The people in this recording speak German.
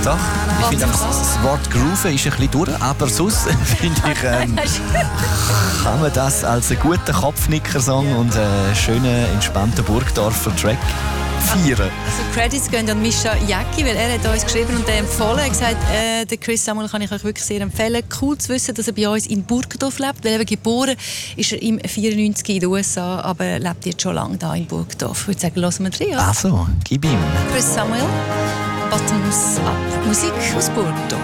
Sache. Ich finde einfach, das Wort Grooven ist ein bisschen durch, aber sonst finde ich, kann man das als einen guten Kopfnicker-Song und einen schönen, entspannten Burgdorfer Track feiern. Also Credits gehen an Mischa Jäcki, weil er hat uns geschrieben und empfohlen. Er hat gesagt, der Chris Samuel kann ich euch wirklich sehr empfehlen. Cool zu wissen, dass er bei uns in Burgdorf lebt, weil er geboren ist er im 94 in den USA, aber lebt jetzt schon lange da in Burgdorf. Ich würde sagen, hören wir rein. Also, gib ihm. Chris Samuel, Bottoms Up. Musik aus Burgdorf.